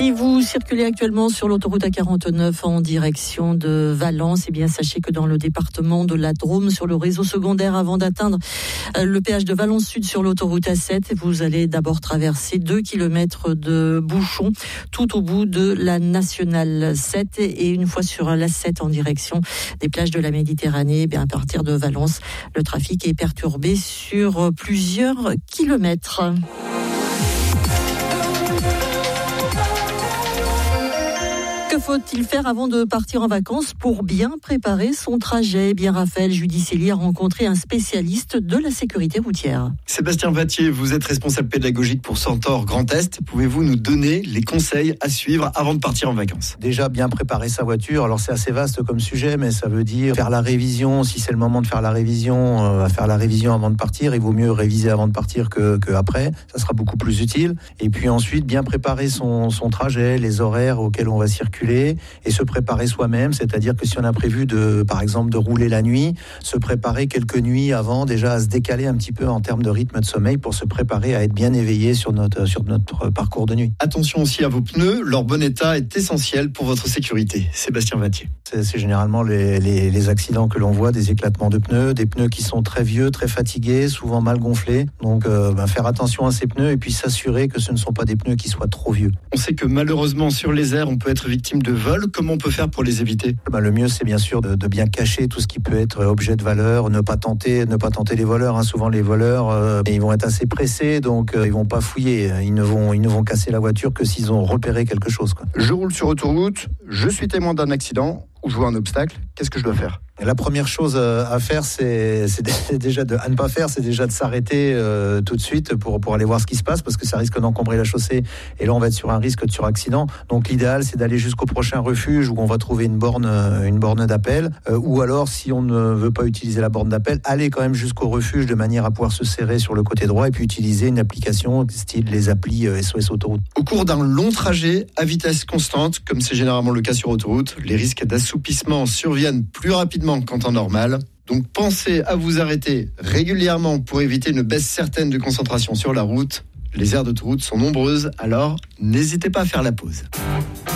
Si vous circulez actuellement sur l'autoroute A49 en direction de Valence, eh bien sachez que dans le département de la Drôme, sur le réseau secondaire, avant d'atteindre le péage de Valence Sud sur l'autoroute A7, vous allez d'abord traverser 2 kilomètres de bouchons tout au bout de la nationale 7, et une fois sur la 7 en direction des plages de la Méditerranée, eh bien à partir de Valence, le trafic est perturbé sur plusieurs kilomètres. Que faut-il faire avant de partir en vacances pour bien préparer son trajet ? Eh bien, Raphaël Judicelli a rencontré un spécialiste de la sécurité routière. Sébastien Vattier, vous êtes responsable pédagogique pour Centaure Grand Est. Pouvez-vous nous donner les conseils à suivre avant de partir en vacances ? Déjà, bien préparer sa voiture. Alors, c'est assez vaste comme sujet, mais ça veut dire faire la révision. Si c'est le moment de faire la révision, faire la révision avant de partir. Il vaut mieux réviser avant de partir que après. Ça sera beaucoup plus utile. Et puis ensuite, bien préparer son trajet, les horaires auxquels on va circuler, et se préparer soi-même, c'est-à-dire que si on a prévu par exemple de rouler la nuit, se préparer quelques nuits avant, déjà à se décaler un petit peu en termes de rythme de sommeil pour se préparer à être bien éveillé sur notre parcours de nuit. Attention aussi à vos pneus, leur bon état est essentiel pour votre sécurité. Sébastien Vattier. C'est généralement les accidents que l'on voit, des éclatements de pneus, des pneus qui sont très vieux, très fatigués, souvent mal gonflés. Donc faire attention à ces pneus et puis s'assurer que ce ne sont pas des pneus qui soient trop vieux. On sait que malheureusement sur les aires, on peut être victime de vol. Comment on peut faire pour les éviter ? Le mieux, c'est bien sûr de bien cacher tout ce qui peut être objet de valeur, ne pas tenter les voleurs. Souvent, les voleurs, ils vont être assez pressés, donc ils vont pas fouiller. Ils ne vont casser la voiture que s'ils ont repéré quelque chose. Je roule sur autoroute, je suis témoin d'un accident ou je vois un obstacle. Qu'est-ce que je dois faire ? La première chose à faire, c'est déjà à ne pas faire, c'est déjà de s'arrêter tout de suite pour aller voir ce qui se passe, parce que ça risque d'encombrer la chaussée, et là on va être sur un risque de suraccident. Donc l'idéal, c'est d'aller jusqu'au prochain refuge où on va trouver une borne d'appel, ou alors si on ne veut pas utiliser la borne d'appel, aller quand même jusqu'au refuge de manière à pouvoir se serrer sur le côté droit et puis utiliser une application style les applis SOS Autoroute. Au cours d'un long trajet à vitesse constante, comme c'est généralement le cas sur autoroute, les risques d'assoupissement surviennent plus rapidement qu'en temps normal. Donc pensez à vous arrêter régulièrement pour éviter une baisse certaine de concentration sur la route. Les aires d'autoroute sont nombreuses, alors n'hésitez pas à faire la pause.